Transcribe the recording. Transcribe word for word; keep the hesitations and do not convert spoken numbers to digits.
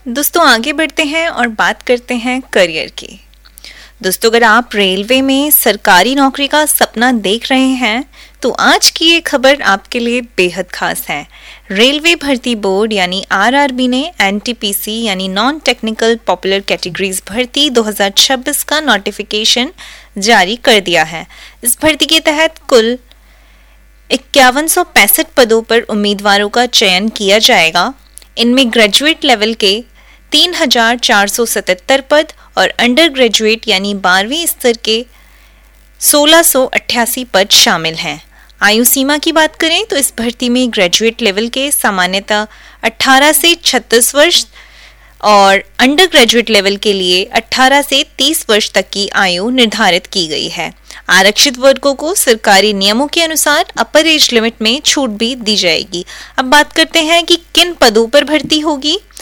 दोस्तों आगे बढ़ते हैं और बात करते हैं करियर की। दोस्तों अगर आप रेलवे में सरकारी नौकरी का सपना देख रहे हैं तो आज की ये खबर आपके लिए बेहद खास है। रेलवे भर्ती बोर्ड यानी आरआरबी ने एनटीपीसी यानी नॉन टेक्निकल पॉपुलर कैटेगरीज भर्ती दो हज़ार छब्बीस का नोटिफिकेशन जारी कर दिया है। इस भर्ती के तहत कुल इक्यावन सौ पैंसठ पदों पर उम्मीदवारों का चयन किया जाएगा। इनमें ग्रेजुएट लेवल के तीन हजार चार सौ सतहत्तर पद और अंडर ग्रेजुएट यानी बारहवीं स्तर के सोलह सौ अट्ठासी पद शामिल हैं। आयु सीमा की बात करें तो इस भर्ती में ग्रेजुएट लेवल के सामान्यतः अठारह से छत्तीस वर्ष और अंडर ग्रेजुएट लेवल के लिए अठारह से तीस वर्ष तक की आयु निर्धारित की गई है। आरक्षित वर्गों को सरकारी नियमों के अनुसार अपर एज लिमिट में छूट भी दी जाएगी। अब बात करते हैं कि किन पदों पर भर्ती होगी।